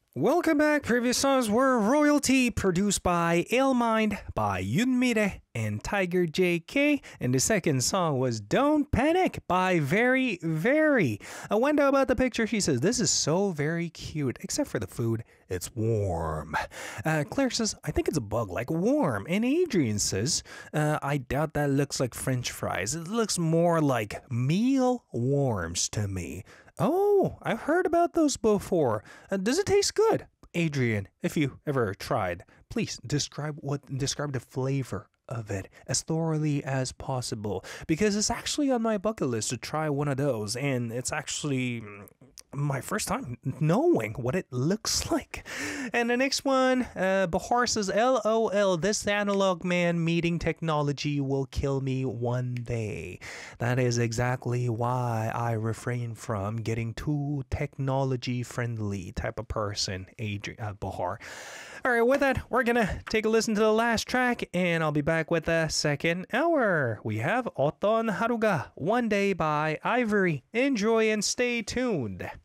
Welcome back. Previous songs were Royalty, produced by Ailmind by Yunmire and Tiger JK. And the second song was Don't Panic by Very Very. Wenda about the picture, she says, this is so very cute, except for the food. It's warm. Claire says, I think it's a bug, like worm. And Adrian says, I doubt that looks like French fries. It looks more like meal worms to me. Oh, I've heard about those before. Does it taste good? Adrian, if you ever tried, please describe the flavor of it as thoroughly as possible, because it's actually on my bucket list to try one of those, and it's actually my first time knowing what it looks like. And the next one, Bahar says, LOL, this analog man meeting technology will kill me one day. That is exactly why I refrain from getting too technology friendly type of person, Bahar. All right, with that, we're gonna take a listen to the last track, and I'll be back with the second hour. We have Oton Haruga, One Day by Ivory. Enjoy and stay tuned.